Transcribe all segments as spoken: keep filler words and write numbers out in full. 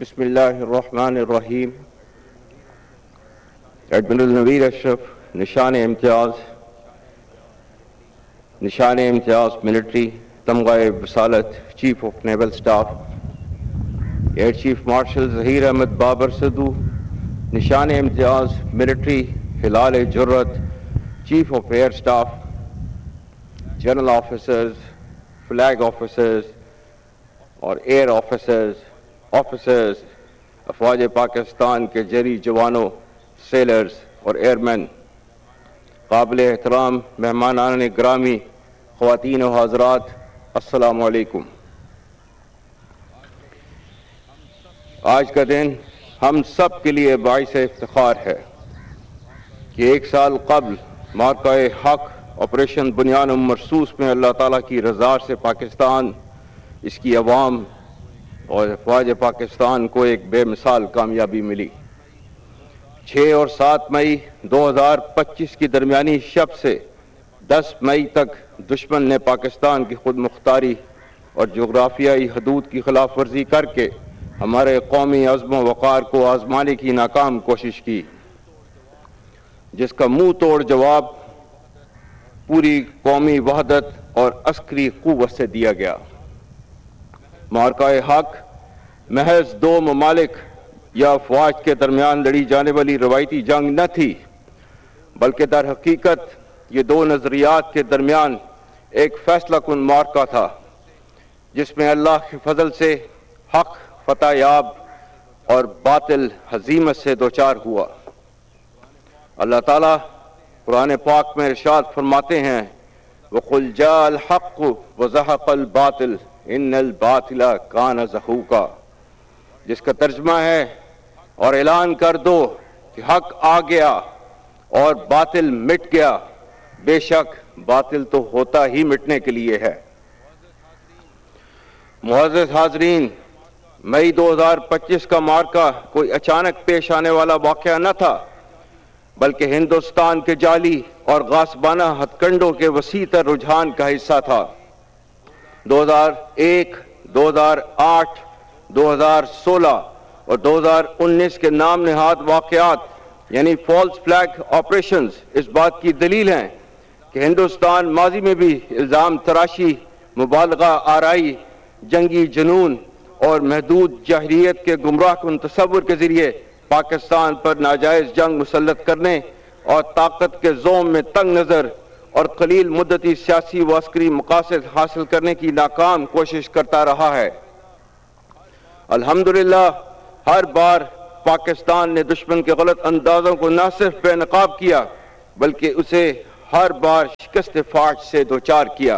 بسم اللہ الرحمن الرحیم۔ ایڈمرل نویر اشرف، نشان امتیاز نشان امتیاز ملٹری، تمغہ رسالت، chief of naval staff, air chief marshal Zaheer Ahmad Babar سدو، نشان امتیاز ملٹری، ہلال جرت، chief of air staff, general officers, flag officers اور ایئر آفیسرز، آفیسرز افواج پاکستان کے جری جوانوں، سیلرز اور ایئر مین، قابل احترام مہمانان گرامی، خواتین و حضرات، السلام علیکم۔ آج کا دن ہم سب کے لیے باعث افتخار ہے کہ ایک سال قبل مارکہ حق آپریشن بنیان مرصوص میں اللہ تعالیٰ کی رضا سے پاکستان، اس کی عوام اور افواج پاکستان کو ایک بے مثال کامیابی ملی۔ چھ اور سات مئی دو ہزار پچیس کی درمیانی شب سے دس مئی تک دشمن نے پاکستان کی خود مختاری اور جغرافیائی حدود کی خلاف ورزی کر کے ہمارے قومی عزم و وقار کو آزمانے کی ناکام کوشش کی، جس کا منہ توڑ جواب پوری قومی وحدت اور عسکری قوت سے دیا گیا۔ معرکہ حق محض دو ممالک یا افواج کے درمیان لڑی جانے والی روایتی جنگ نہ تھی، بلکہ در حقیقت یہ دو نظریات کے درمیان ایک فیصلہ کن معرکہ تھا، جس میں اللہ کے فضل سے حق فتح یاب اور باطل ہزیمت سے دوچار ہوا۔ اللہ تعالیٰ قرآن پاک میں ارشاد فرماتے ہیں، وَقُلْ جَاءَ الْحَقُّ وَزَهَقَ الْبَاطِلُ إِنَّ الْبَاطِلَ كَانَ زَهُوقًا، جس کا ترجمہ ہے، اور اعلان کر دو کہ حق آ گیا اور باطل مٹ گیا، بے شک باطل تو ہوتا ہی مٹنے کے لیے ہے۔ معزز حاضرین، مئی دو ہزار پچیس کا معرکہ کوئی اچانک پیش آنے والا واقعہ نہ تھا، بلکہ ہندوستان کے جعلی اور غاصبانہ ہتھ کنڈوں کے وسیع تر رجحان کا حصہ تھا۔ دو ہزار ایک، دو ہزار آٹھ، دو ہزار سولہ اور دو ہزار انیس کے نام نہاد واقعات یعنی فالس فلیگ آپریشنز اس بات کی دلیل ہیں کہ ہندوستان ماضی میں بھی الزام تراشی، مبالغہ آرائی، جنگی جنون اور محدود جاہلیت کے گمراہ کن تصور کے ذریعے پاکستان پر ناجائز جنگ مسلط کرنے اور طاقت کے زوم میں تنگ نظر اور قلیل مدتی سیاسی و عسکری مقاصد حاصل کرنے کی ناکام کوشش کرتا رہا ہے۔ الحمدللہ ہر بار پاکستان نے دشمن کے غلط اندازوں کو نہ صرف بے نقاب کیا، بلکہ اسے ہر بار شکست فاٹ سے دوچار کیا۔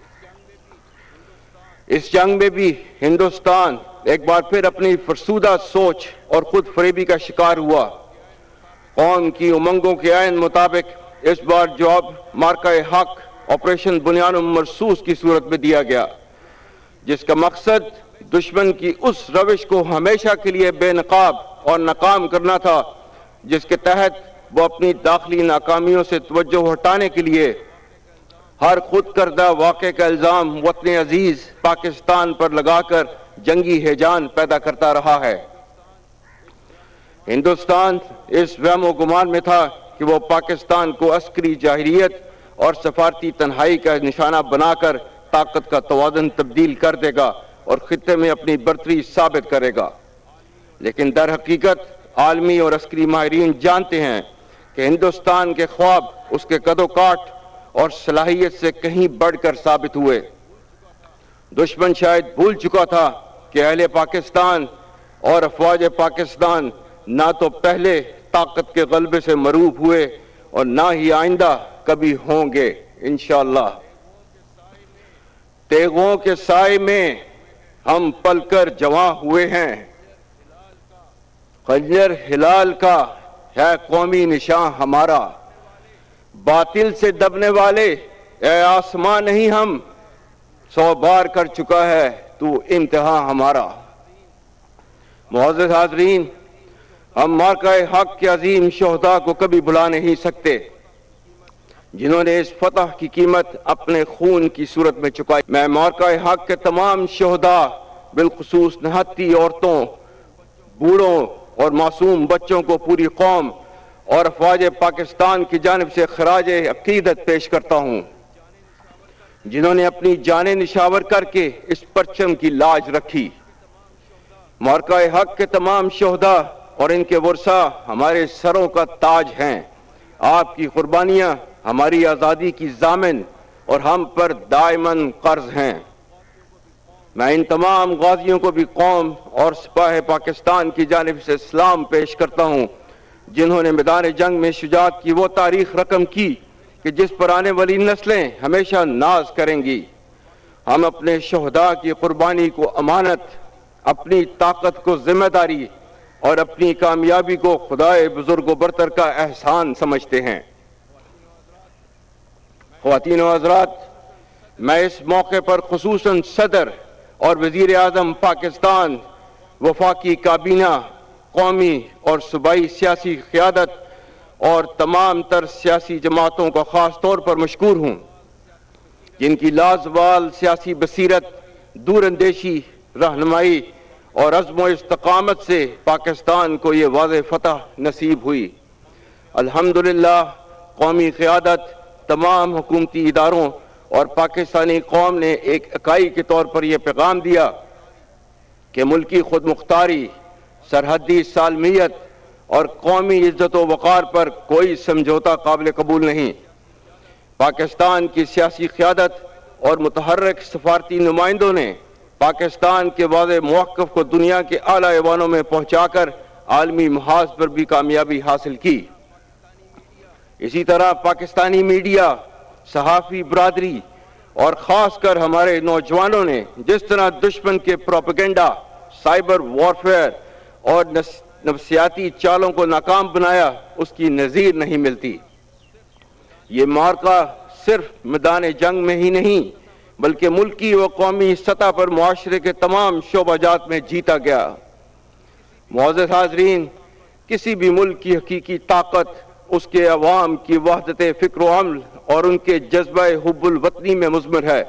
اس جنگ میں بھی ہندوستان ایک بار پھر اپنی فرسودہ سوچ اور خود فریبی کا شکار ہوا۔ قوم کی امنگوں کے عین مطابق اس بار جواب معرکہ حق آپریشن بنیان مرصوص کی صورت میں دیا گیا، جس کا مقصد دشمن کی اس روش کو ہمیشہ کے لیے بے نقاب اور ناکام کرنا تھا، جس کے تحت وہ اپنی داخلی ناکامیوں سے توجہ ہٹانے کے لیے ہر خود کردہ واقعے کا الزام وطن عزیز پاکستان پر لگا کر جنگی ہیجان پیدا کرتا رہا ہے۔ ہندوستان اس وہم و گمان میں تھا کہ وہ پاکستان کو عسکری جاہلیت اور سفارتی تنہائی کا نشانہ بنا کر طاقت کا توازن تبدیل کر دے گا اور خطے میں اپنی برتری ثابت کرے گا، لیکن در حقیقت عالمی اور عسکری ماہرین جانتے ہیں کہ ہندوستان کے خواب اس کے قد و کاٹ اور صلاحیت سے کہیں بڑھ کر ثابت ہوئے۔ دشمن شاید بھول چکا تھا کہ اہل پاکستان اور افواج پاکستان نہ تو پہلے طاقت کے غلبے سے مروب ہوئے اور نہ ہی آئندہ کبھی ہوں گے انشاءاللہ۔ تیغوں کے سائے میں ہم پل کر جواں ہوئے ہیں، خنجر ہلال کا ہے قومی نشان ہمارا، باطل سے دبنے والے اے آسمان نہیں ہم، سو بار کر چکا ہے تو امتحان ہمارا۔ معزز حاضرین، ہم معرکہ حق کے عظیم شہداء کو کبھی بھلا نہیں سکتے، جنہوں نے اس فتح کی قیمت اپنے خون کی صورت میں چکائی۔ میں معرکہ حق کے تمام شہداء، بالخصوص نہتی عورتوں، بوڑھوں اور معصوم بچوں کو پوری قوم اور افواج پاکستان کی جانب سے خراج عقیدت پیش کرتا ہوں، جنہوں نے اپنی جانیں نشاور کر کے اس پرچم کی لاج رکھی۔ معرکہ حق کے تمام شہداء اور ان کے ورثاء ہمارے سروں کا تاج ہیں۔ آپ کی قربانیاں ہماری آزادی کی ضامن اور ہم پر دائماً قرض ہیں۔ میں ان تمام غازیوں کو بھی قوم اور سپاہ پاکستان کی جانب سے سلام پیش کرتا ہوں، جنہوں نے میدان جنگ میں شجاعت کی وہ تاریخ رقم کی کہ جس پر آنے والی نسلیں ہمیشہ ناز کریں گی۔ ہم اپنے شہداء کی قربانی کو امانت، اپنی طاقت کو ذمہ داری اور اپنی کامیابی کو خدائے بزرگ و برتر کا احسان سمجھتے ہیں۔ خواتین و حضرات، میں اس موقع پر خصوصاً صدر اور وزیر اعظم پاکستان، وفاقی کابینہ، قومی اور صوبائی سیاسی قیادت اور تمام تر سیاسی جماعتوں کا خاص طور پر مشکور ہوں، جن کی لازوال سیاسی بصیرت، دور اندیشی، رہنمائی اور عزم و استقامت سے پاکستان کو یہ واضح فتح نصیب ہوئی۔ الحمدللہ قومی قیادت، تمام حکومتی اداروں اور پاکستانی قوم نے ایک اکائی کے طور پر یہ پیغام دیا کہ ملکی خود مختاری، سرحدی سالمیت اور قومی عزت و وقار پر کوئی سمجھوتا قابل قبول نہیں۔ پاکستان کی سیاسی قیادت اور متحرک سفارتی نمائندوں نے پاکستان کے واضح موقف کو دنیا کے اعلیٰ ایوانوں میں پہنچا کر عالمی محاذ پر بھی کامیابی حاصل کی۔ اسی طرح پاکستانی میڈیا، صحافی برادری اور خاص کر ہمارے نوجوانوں نے جس طرح دشمن کے پروپیگنڈا، سائبر وارفیئر اور نفسیاتی چالوں کو ناکام بنایا، اس کی نظیر نہیں ملتی۔ یہ معرکہ صرف میدان جنگ میں ہی نہیں بلکہ ملکی و قومی سطح پر معاشرے کے تمام شعبہ جات میں جیتا گیا۔ معزز حاضرین، کسی بھی ملک کی حقیقی طاقت اس کے عوام کی وحدت فکر و عمل اور ان کے جذبہ حب الوطنی میں مضمر ہے۔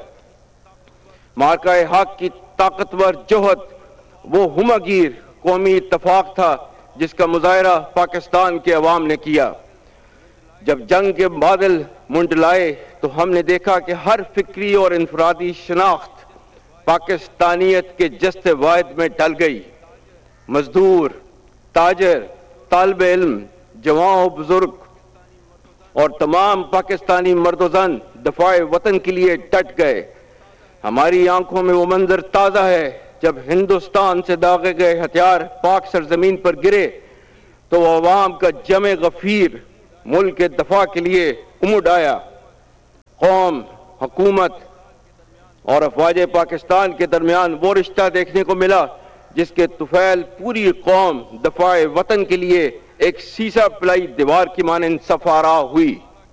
معرکہ حق کی طاقتور جوہد وہ ہمہ گیر قومی اتفاق تھا جس کا مظاہرہ پاکستان کے عوام نے کیا۔ جب جنگ کے بادل منڈلائے تو ہم نے دیکھا کہ ہر فکری اور انفرادی شناخت پاکستانیت کے جست واحد میں ڈل گئی۔ مزدور، تاجر، طالب علم، جوان و بزرگ اور تمام پاکستانی مرد و زن دفاع وطن کے لیے ڈٹ گئے۔ ہماری آنکھوں میں وہ منظر تازہ ہے جب ہندوستان سے داغے گئے ہتھیار پاک سرزمین پر گرے تو وہ عوام کا جمع غفیر ملک کے دفاع کے لیے امڈ آیا۔ قوم، حکومت اور افواج پاکستان کے درمیان وہ رشتہ دیکھنے کو ملا جس کے طفیل پوری قوم دفاع وطن کے لیے ایک سیسا پلائی دیوار کی مانند صف آرا ہوئی،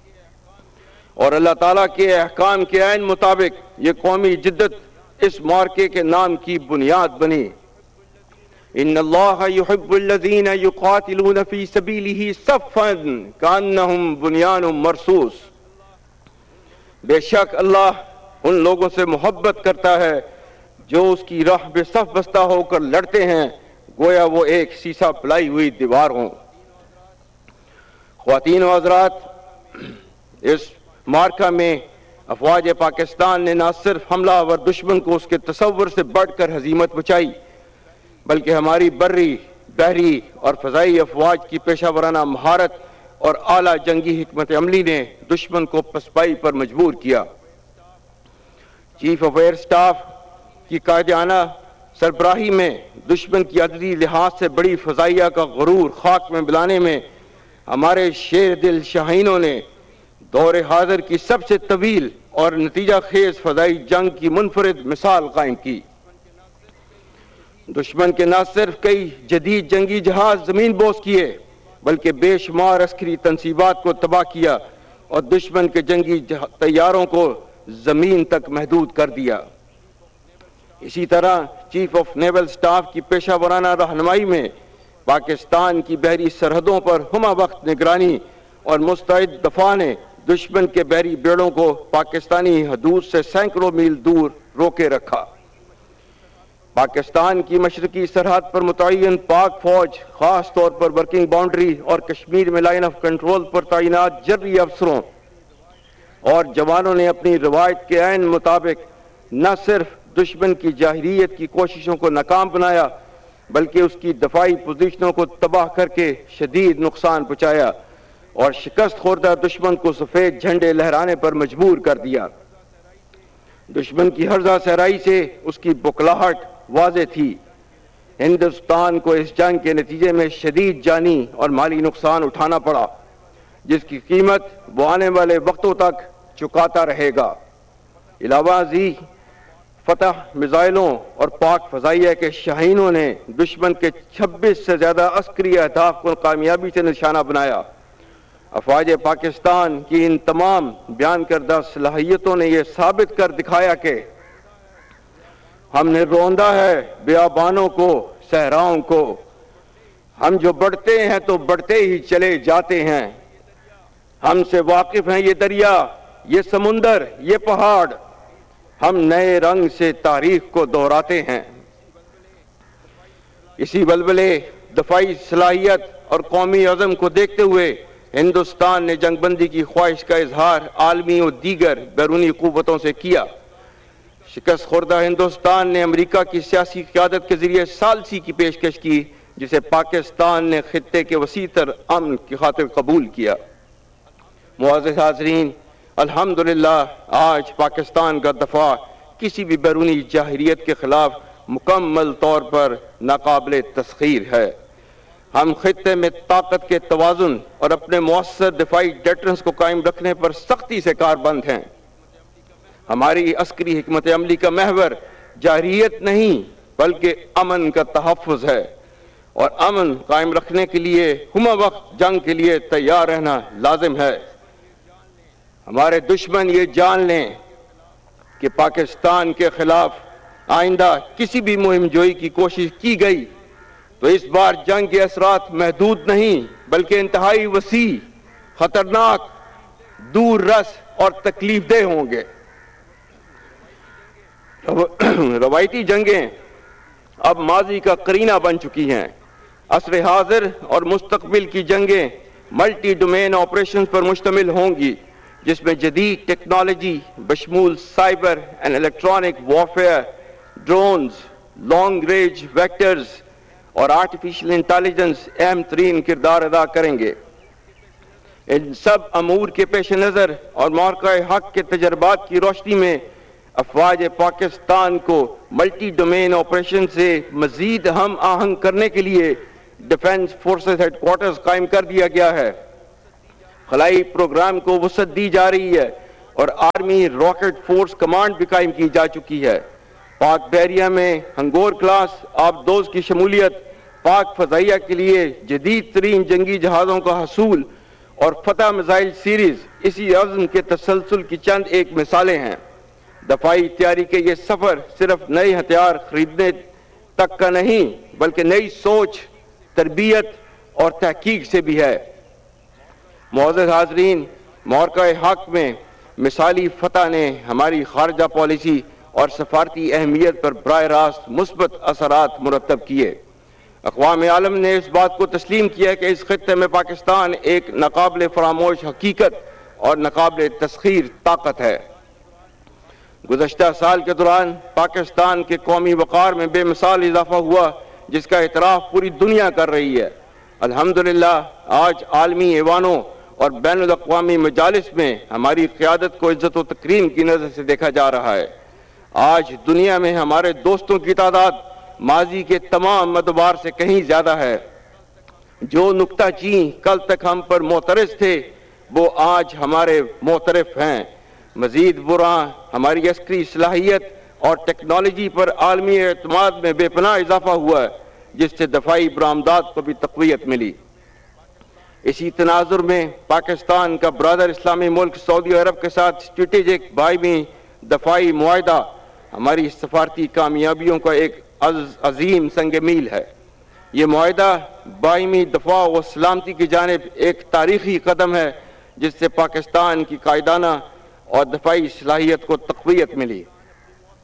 اور اللہ تعالیٰ کے احکام کے عین مطابق یہ قومی جدت اس معرکے کے نام کی بنیاد بنی۔ ان اللہ یحب الذین یقاتلون فی سبیلہ صفا کانہم بنیان مرصوص۔ بے شک اللہ ان لوگوں سے محبت کرتا ہے جو اس کی راہ بے صف بستہ ہو کر لڑتے ہیں، گویا وہ ایک سیسا پلائی ہوئی دیوار ہوں۔ خواتین و حضرات، اس معرکہ میں افواج پاکستان نے نہ صرف حملہ آور دشمن کو اس کے تصور سے بڑھ کر ہزیمت مچائی بلکہ ہماری بری، بحری اور فضائی افواج کی پیشہ ورانہ مہارت اور اعلیٰ جنگی حکمت عملی نے دشمن کو پسپائی پر مجبور کیا۔ چیف آف ایئر سٹاف کی قائدانہ سربراہی میں دشمن کی عددی لحاظ سے بڑی فضائیہ کا غرور خاک میں ملانے میں ہمارے شیر دل شاہینوں نے دور حاضر کی سب سے طویل اور نتیجہ خیز فضائی جنگ کی منفرد مثال قائم کی۔ دشمن کے نہ صرف کئی جدید جنگی جہاز زمین بوس کیے بلکہ بے شمار عسکری تنصیبات کو تباہ کیا اور دشمن کے جنگی طیاروں کو زمین تک محدود کر دیا۔ اسی طرح چیف آف نیول سٹاف کی پیشہ ورانہ رہنمائی میں پاکستان کی بحری سرحدوں پر ہمہ وقت نگرانی اور مستعد دفاع نے دشمن کے بحری بیڑوں کو پاکستانی حدود سے سینکڑوں میل دور روکے رکھا۔ پاکستان کی مشرقی سرحد پر متعین پاک فوج خاص طور پر ورکنگ باؤنڈری اور کشمیر میں لائن آف کنٹرول پر تعینات جرری افسروں اور جوانوں نے اپنی روایت کے عین مطابق نہ صرف دشمن کی جاہریت کی کوششوں کو ناکام بنایا بلکہ اس کی دفاعی پوزیشنوں کو تباہ کر کے شدید نقصان پہنچایا اور شکست خوردہ دشمن کو سفید جھنڈے لہرانے پر مجبور کر دیا۔ دشمن کی ہرزہ صحرائی سے اس کی بکلاہٹ واضح تھی۔ ہندوستان کو اس جنگ کے نتیجے میں شدید جانی اور مالی نقصان اٹھانا پڑا جس کی قیمت وہ آنے والے وقتوں تک چکاتا رہے گا۔ علاوہ ازیں فتح میزائلوں اور پاک فضائیہ کے شاہینوں نے دشمن کے چھبیس سے زیادہ عسکری اہداف کو کامیابی سے نشانہ بنایا۔ افواج پاکستان کی ان تمام بیان کردہ صلاحیتوں نے یہ ثابت کر دکھایا کہ ہم نے روندا ہے بیابانوں کو، صحراؤں کو۔ ہم جو بڑھتے ہیں تو بڑھتے ہی چلے جاتے ہیں۔ ہم سے واقف ہیں یہ دریا، یہ سمندر، یہ پہاڑ۔ ہم نئے رنگ سے تاریخ کو دہراتے ہیں۔ اسی ولولے، دفاعی صلاحیت اور قومی عزم کو دیکھتے ہوئے ہندوستان نے جنگ بندی کی خواہش کا اظہار عالمی اور دیگر بیرونی قوتوں سے کیا۔ شکست خوردہ ہندوستان نے امریکہ کی سیاسی قیادت کے ذریعے ثالثی کی پیشکش کی جسے پاکستان نے خطے کے وسیع تر امن کی خاطر قبول کیا۔ معزز حاضرین، الحمدللہ آج پاکستان کا دفاع کسی بھی بیرونی جاہریت کے خلاف مکمل طور پر ناقابل تسخیر ہے۔ ہم خطے میں طاقت کے توازن اور اپنے مؤثر دفاعی ڈیٹرنس کو قائم رکھنے پر سختی سے کاربند ہیں۔ ہماری عسکری حکمت عملی کا محور جاہریت نہیں بلکہ امن کا تحفظ ہے، اور امن قائم رکھنے کے لیے ہمہ وقت جنگ کے لیے تیار رہنا لازم ہے۔ ہمارے دشمن یہ جان لیں کہ پاکستان کے خلاف آئندہ کسی بھی مہم جوئی کی کوشش کی گئی تو اس بار جنگ کے اثرات محدود نہیں بلکہ انتہائی وسیع، خطرناک، دور رس اور تکلیف دہ ہوں گے۔ روایتی جنگیں اب ماضی کا قرینہ بن چکی ہیں۔ عصر حاضر اور مستقبل کی جنگیں ملٹی ڈومین آپریشنز پر مشتمل ہوں گی جس میں جدید ٹیکنالوجی بشمول cyber and electronic warfare, drones, long range vectors اور آرٹیفیشل انٹیلیجنس اہم ترین کردار ادا کریں گے۔ ان سب امور کے پیش نظر اور معرکہ حق کے تجربات کی روشنی میں افواج پاکستان کو ملٹی ڈومین آپریشن سے مزید ہم آہنگ کرنے کے لیے ڈیفنس فورسز ہیڈ کوارٹرز قائم کر دیا گیا ہے۔ خلائی پروگرام کو وسعت دی جا رہی ہے اور آرمی راکٹ فورس کمانڈ بھی قائم کی جا چکی ہے۔ پاک بحریہ میں ہنگور کلاس آبدوز کی شمولیت پاک فضائیہ کے لیے جدید ترین جنگی جہازوں کا حصول اور فتح میزائل سیریز اسی عزم کے تسلسل کی چند ایک مثالیں ہیں۔ دفاعی تیاری کے یہ سفر صرف نئے ہتھیار خریدنے تک کا نہیں بلکہ نئی سوچ، تربیت اور تحقیق سے بھی ہے۔ معزز حاضرین، معرکہ حق میں مثالی فتح نے ہماری خارجہ پالیسی اور سفارتی اہمیت پر براہ راست مثبت اثرات مرتب کیے۔ اقوام عالم نے اس بات کو تسلیم کیا کہ اس خطے میں پاکستان ایک ناقابل فراموش حقیقت اور ناقابل تسخیر طاقت ہے۔ گزشتہ سال کے دوران پاکستان کے قومی وقار میں بے مثال اضافہ ہوا جس کا اعتراف پوری دنیا کر رہی ہے۔ الحمدللہ آج عالمی ایوانوں اور بین الاقوامی مجالس میں ہماری قیادت کو عزت و تکریم کی نظر سے دیکھا جا رہا ہے۔ آج دنیا میں ہمارے دوستوں کی تعداد ماضی کے تمام ادوار سے کہیں زیادہ ہے۔ جو نکتہ چین کل تک ہم پر معترض تھے وہ آج ہمارے معترف ہیں۔ مزید برآں ہماری عسکری صلاحیت اور ٹیکنالوجی پر عالمی اعتماد میں بے پناہ اضافہ ہوا ہے جس سے دفاعی برآمدات کو بھی تقویت ملی۔ اسی تناظر میں پاکستان کا برادر اسلامی ملک سعودی عرب کے ساتھ اسٹریٹجک باہمی دفاعی معاہدہ ہماری سفارتی کامیابیوں کا ایک عظیم سنگ میل ہے۔ یہ معاہدہ باہمی دفاع و سلامتی کی جانب ایک تاریخی قدم ہے جس سے پاکستان کی قائدانہ اور دفاعی صلاحیت کو تقویت ملی۔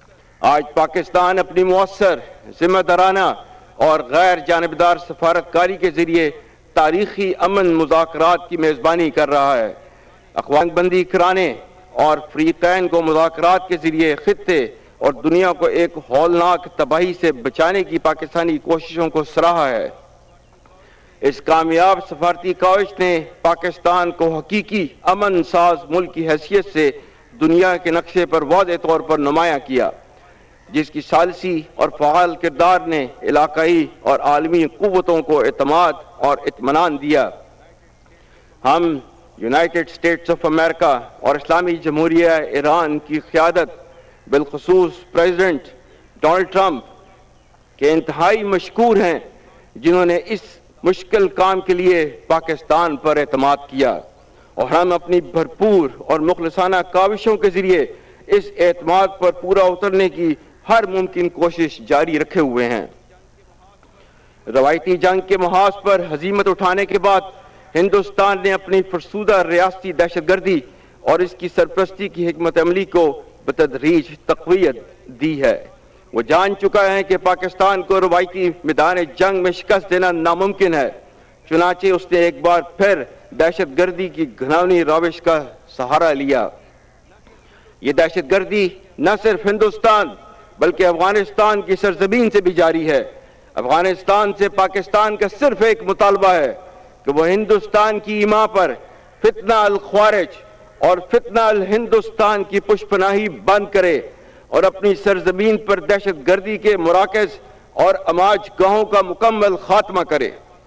آج پاکستان اپنی مؤثر، ذمہ دارانہ اور غیر جانبدار سفارتکاری کے ذریعے تاریخی امن مذاکرات کی میزبانی کر رہا ہے۔ اقوام بندی کرانے اور فریقین کو مذاکرات کے ذریعے خطے اور دنیا کو ایک ہولناک تباہی سے بچانے کی پاکستانی کوششوں کو سراہا ہے۔ اس کامیاب سفارتی کاوش نے پاکستان کو حقیقی امن ساز ملک کی حیثیت سے دنیا کے نقشے پر واضح طور پر نمایاں کیا، جس کی ثالثی اور فعال کردار نے علاقائی اور عالمی قوتوں کو اعتماد اور اطمینان دیا۔ ہم یونائٹڈ اسٹیٹس آف امریکہ اور اسلامی جمہوریہ ایران کی قیادت، بالخصوص پریزیڈنٹ ڈونلڈ ٹرمپ کے انتہائی مشکور ہیں، جنہوں نے اس مشکل کام کے لیے پاکستان پر اعتماد کیا، اور ہم اپنی بھرپور اور مخلصانہ کاوشوں کے ذریعے اس اعتماد پر پورا اترنے کی ہر ممکن کوشش جاری رکھے ہوئے ہیں۔ روایتی جنگ کے محاذ پر ہزیمت اٹھانے کے بعد ہندوستان نے اپنی فرسودہ ریاستی دہشت گردی اور اس کی سرپرستی کی حکمت عملی کو بتدریج تقویت دی ہے۔ وہ جان چکا ہے کہ پاکستان کو روایتی میدان جنگ میں شکست دینا ناممکن ہے، چنانچہ اس نے ایک بار پھر دہشت گردی کی گھناؤنی روش کا سہارا لیا۔ یہ دہشت گردی نہ صرف ہندوستان بلکہ افغانستان کی سرزمین سے بھی جاری ہے۔ افغانستان سے پاکستان کا صرف ایک مطالبہ ہے کہ وہ ہندوستان کی ایما پر فتنہ الخوارج اور فتنہ الہندوستان کی پشپناہی بند کرے اور اپنی سرزمین پر دہشت گردی کے مراکز اور اماج گاہوں کا مکمل خاتمہ کرے۔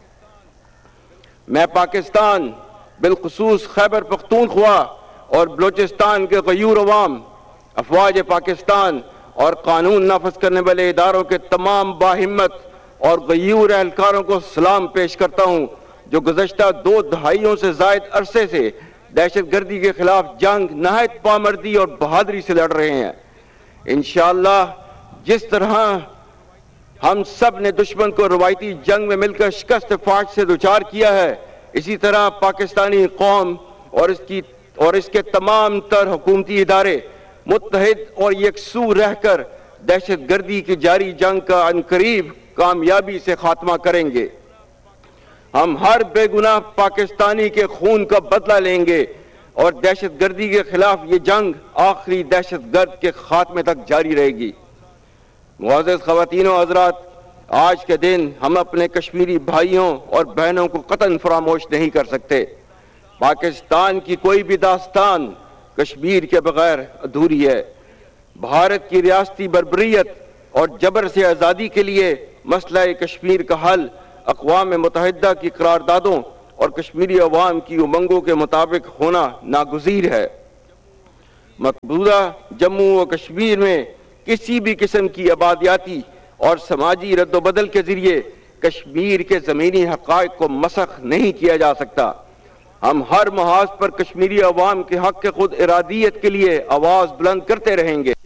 میں پاکستان، بالخصوص خیبر پختونخوا اور بلوچستان کے غیور عوام، افواج پاکستان اور قانون نافذ کرنے والے اداروں کے تمام باہمت اور غیور اہلکاروں کو سلام پیش کرتا ہوں، جو گزشتہ دو دہائیوں سے زائد عرصے سے دہشت گردی کے خلاف جنگ نہایت پامردی اور بہادری سے لڑ رہے ہیں۔ انشاءاللہ جس طرح ہم سب نے دشمن کو روایتی جنگ میں مل کر شکست فاش سے دوچار کیا ہے، اسی طرح پاکستانی قوم اور اس کی اور اس کے تمام تر حکومتی ادارے متحد اور یکسو رہ کر دہشت گردی کی جاری جنگ کا عنقریب کامیابی سے خاتمہ کریں گے۔ ہم ہر بے گناہ پاکستانی کے خون کا بدلہ لیں گے اور دہشت گردی کے خلاف یہ جنگ آخری دہشت گرد کے خاتمے تک جاری رہے گی۔ معزز خواتین و حضرات، آج کے دن ہم اپنے کشمیری بھائیوں اور بہنوں کو قطعاً فراموش نہیں کر سکتے۔ پاکستان کی کوئی بھی داستان کشمیر کے بغیر ادھوری ہے۔ بھارت کی ریاستی بربریت اور جبر سے آزادی کے لیے مسئلہ کشمیر کا حل اقوام متحدہ کی قراردادوں اور کشمیری عوام کی امنگوں کے مطابق ہونا ناگزیر ہے۔ مقبوضہ جموں و کشمیر میں کسی بھی قسم کی آبادیاتی اور سماجی رد و بدل کے ذریعے کشمیر کے زمینی حقائق کو مسخ نہیں کیا جا سکتا۔ ہم ہر محاذ پر کشمیری عوام کے حق کے خود ارادیت کے لیے آواز بلند کرتے رہیں گے،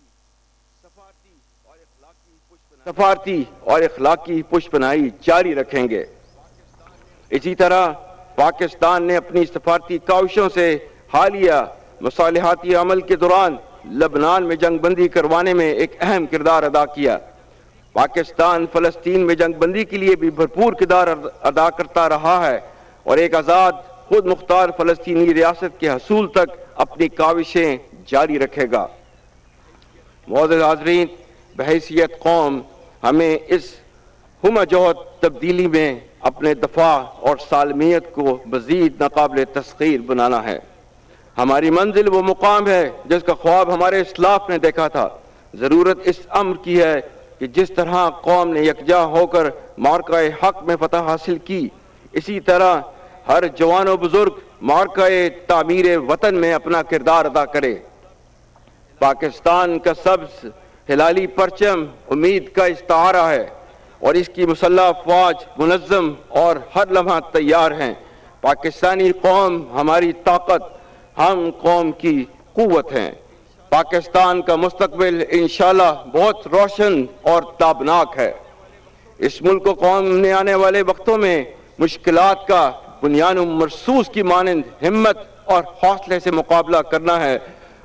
سفارتی اور اخلاقی پشپناہی جاری رکھیں گے۔ اسی طرح پاکستان نے اپنی سفارتی کاوشوں سے حالیہ مصالحاتی عمل کے دوران لبنان میں جنگ بندی کروانے میں ایک اہم کردار ادا کیا۔ پاکستان فلسطین میں جنگ بندی کے لیے بھی بھرپور کردار ادا کرتا رہا ہے اور ایک آزاد خود مختار فلسطینی ریاست کے حصول تک اپنی کاوشیں جاری رکھے گا۔ معزز حاضرین، بحیثیت قوم ہمیں اس ہمہ جہت تبدیلی میں اپنے دفاع اور سالمیت کو مزید ناقابل تسخیر بنانا ہے۔ ہماری منزل وہ مقام ہے جس کا خواب ہمارے اسلاف نے دیکھا تھا۔ ضرورت اس امر کی ہے کہ جس طرح قوم نے یکجا ہو کر معرکہ حق میں فتح حاصل کی، اسی طرح ہر جوان و بزرگ معرکہ تعمیر وطن میں اپنا کردار ادا کرے۔ پاکستان کا سبز ہلالی پرچم امید کا استعارہ ہے اور اس کی مسلح افواج منظم اور ہر لمحہ تیار ہیں۔ پاکستانی قوم ہماری طاقت، ہم قوم کی قوت ہیں۔ پاکستان کا مستقبل انشاءاللہ بہت روشن اور تابناک ہے۔ اس ملک و قوم نے آنے والے وقتوں میں مشکلات کا بنیان مرصوص کی مانند ہمت اور حوصلے سے مقابلہ کرنا ہے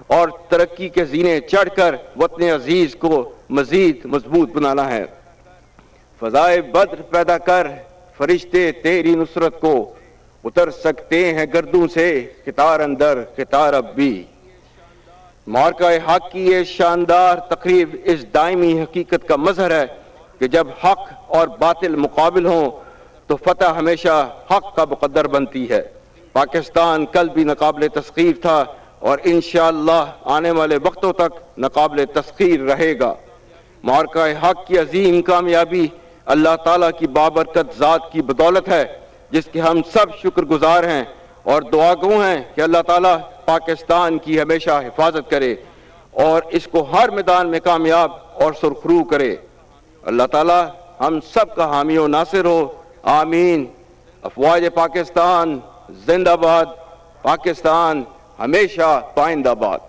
اور ترقی کے زینے چڑھ کر وطن عزیز کو مزید مضبوط بنانا ہے۔ فضائے بدر پیدا کر فرشتے تیری نصرت کو، اتر سکتے ہیں گردوں سے قطار اندر قطار اب بھی۔ معرکہ حق کی یہ شاندار تقریب اس دائمی حقیقت کا مظہر ہے کہ جب حق اور باطل مقابل ہوں تو فتح ہمیشہ حق کا مقدر بنتی ہے۔ پاکستان کل بھی ناقابل تسخیر تھا اور انشاءاللہ آنے والے وقتوں تک ناقابل تسخیر رہے گا۔ معرکہ حق کی عظیم کامیابی اللہ تعالیٰ کی بابرکت ذات کی بدولت ہے، جس کے ہم سب شکر گزار ہیں اور دعا گو ہیں کہ اللہ تعالیٰ پاکستان کی ہمیشہ حفاظت کرے اور اس کو ہر میدان میں کامیاب اور سرخرو کرے۔ اللہ تعالیٰ ہم سب کا حامی و ناصر ہو، آمین۔ افواج پاکستان زندہ باد، پاکستان ہمیشہ پائندہ باد۔